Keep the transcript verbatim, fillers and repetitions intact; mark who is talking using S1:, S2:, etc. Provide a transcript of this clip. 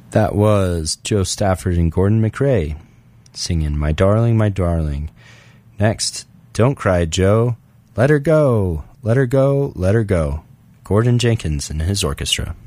S1: That was Joe Stafford and Gordon McRae singing My Darling, My Darling. Next, Don't Cry, Joe. Let Her Go. Let Her Go. Let Her Go. Gordon Jenkins and his orchestra.